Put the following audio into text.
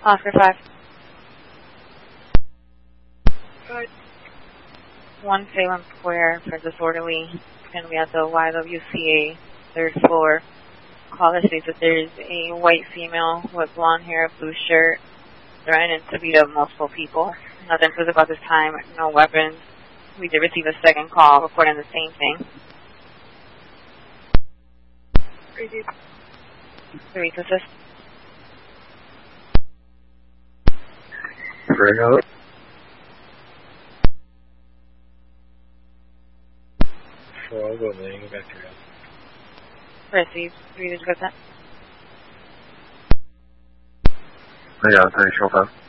Oscar 5. Good. 1 Salem Square for disorderly. It's going to be at the YWCA, 3rd floor. Caller states that there's a white female with blonde hair, blue shirt, threatening to beat up multiple people. Nothing physical at this time, no weapons. We did receive a second call reporting the same thing. 3 to assist. Bring up. So I'll go laying back here. Received. 3 to that. Yeah, 3 show 5.